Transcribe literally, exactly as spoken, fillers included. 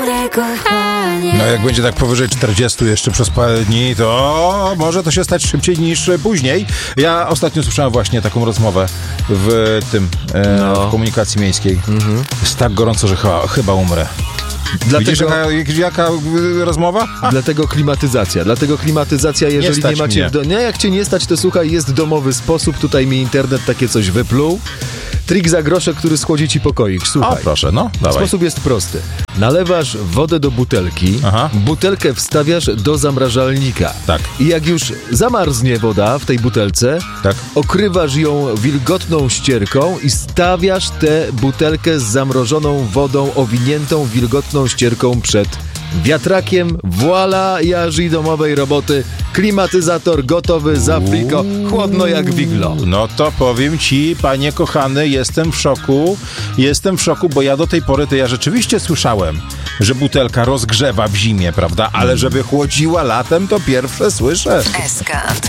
No jak będzie tak powyżej czterdziestu jeszcze przez parę dni, to może to się stać szybciej niż później. Ja ostatnio słyszałem właśnie taką rozmowę w tym, e, no. w komunikacji miejskiej. Mhm. Jest tak gorąco, że chyba, chyba umrę. Dlatego, Widzisz, jaka, jaka rozmowa? A. Dlatego klimatyzacja. Dlatego klimatyzacja, jeżeli nie, nie macie... W do... Nie, jak cię nie stać, to słuchaj, jest domowy sposób. Tutaj mi internet takie coś wypluł. Trik za grosze, który schłodzi ci pokoik. Słuchaj. O, proszę, no, dawaj. Sposób jest prosty. Nalewasz wodę do butelki, Aha. butelkę wstawiasz do zamrażalnika. Tak. I jak już zamarznie woda w tej butelce, tak. okrywasz ją wilgotną ścierką i stawiasz tę butelkę z zamrożoną wodą owiniętą wilgotną ścierką przed wiatrakiem. Voila, jaży domowej roboty. Klimatyzator gotowy za friko. Chłodno jak wiglo. No to powiem ci, panie kochany, jestem w szoku. Jestem w szoku, bo ja do tej pory to ja rzeczywiście słyszałem, że butelka rozgrzewa w zimie, prawda? Ale żeby chłodziła latem, to pierwsze słyszę. S K.